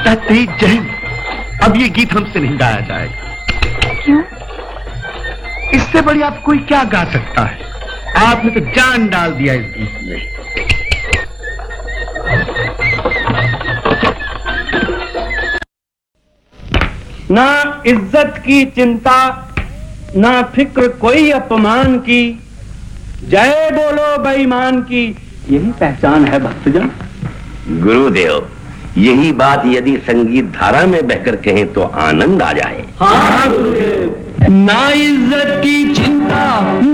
तेज जहन, अब ये गीत हमसे नहीं गाया जाएगा। क्यों? इससे बड़ी आप कोई क्या गा सकता है? आपने तो जान डाल दिया इस गीत में। ना इज्जत की चिंता, ना फिक्र कोई अपमान की, जय बोलो बेईमान की, यही पहचान है भक्तजन। गुरुदेव, यही बात यदि संगीत धारा में बहकर कहें तो आनंद आ जाए। हाँ गुरुदेव। ना इज्जत की चिंता